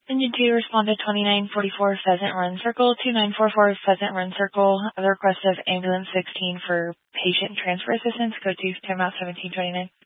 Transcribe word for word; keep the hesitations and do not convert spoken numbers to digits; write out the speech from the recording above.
Engine two, respond to twenty-nine forty-four Pheasant Run Circle, two nine four four Pheasant Run Circle. The request of Ambulance sixteen for patient transfer assistance. Code two, timeout seventeen twenty-nine.